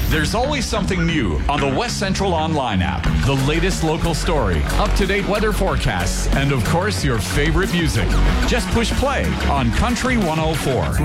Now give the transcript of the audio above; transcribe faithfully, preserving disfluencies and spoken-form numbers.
There's always something new on the West Central Online app. The latest local story, up-to-date weather forecasts, and of course, your favorite music. Just push play on Country one oh four.